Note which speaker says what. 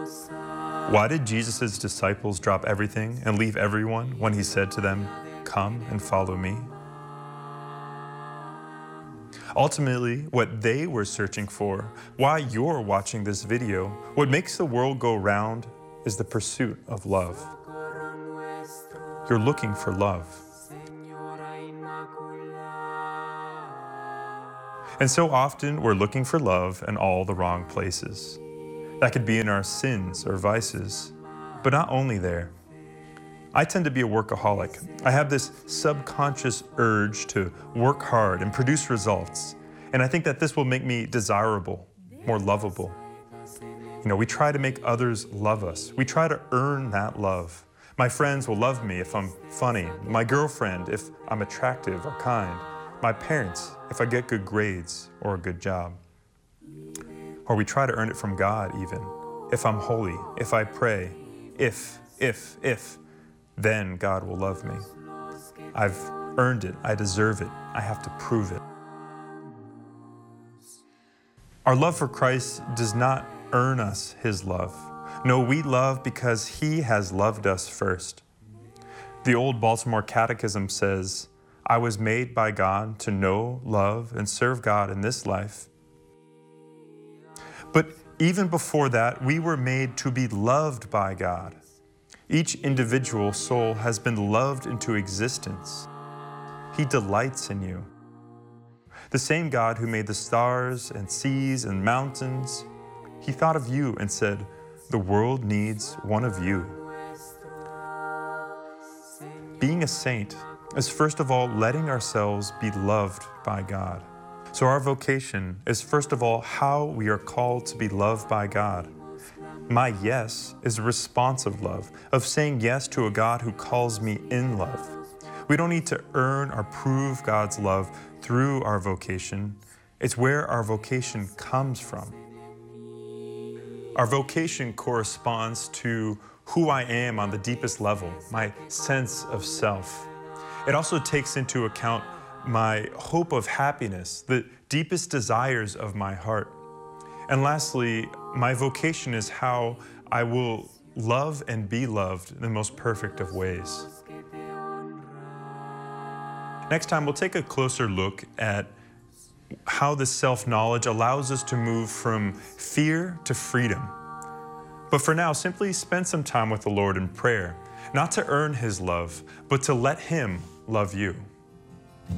Speaker 1: Why did Jesus' disciples drop everything and leave everyone when he said to them, "Come and follow me"? Ultimately, what they were searching for, why you're watching this video, what makes the world go round is the pursuit of love. You're looking for love. And so often we're looking for love in all the wrong places. That could be in our sins or vices, but not only there. I tend to be a workaholic. I have this subconscious urge to work hard and produce results. And I think that this will make me desirable, more lovable. We try to make others love us. We try to earn that love. My friends will love me if I'm funny. My girlfriend if I'm attractive or kind. My parents if I get good grades or a good job. Or we try to earn it from God even. If I'm holy, if I pray, if, then God will love me. I've earned it, I deserve it, I have to prove it. Our love for Christ does not earn us His love. No, we love because He has loved us first. The old Baltimore Catechism says, "I was made by God to know, love, and serve God in this life." But even before that, we were made to be loved by God. Each individual soul has been loved into existence. He delights in you. The same God who made the stars and seas and mountains, He thought of you and said, "The world needs one of you." Being a saint is first of all letting ourselves be loved by God. So our vocation is first of all how we are called to be loved by God. My yes is a responsive love, of saying yes to a God who calls me in love. We don't need to earn or prove God's love through our vocation. It's where our vocation comes from. Our vocation corresponds to who I am on the deepest level, my sense of self. It also takes into account my hope of happiness, the deepest desires of my heart. And lastly, my vocation is how I will love and be loved in the most perfect of ways. Next time, we'll take a closer look at how this self-knowledge allows us to move from fear to freedom. But for now, simply spend some time with the Lord in prayer, not to earn His love, but to let Him love you.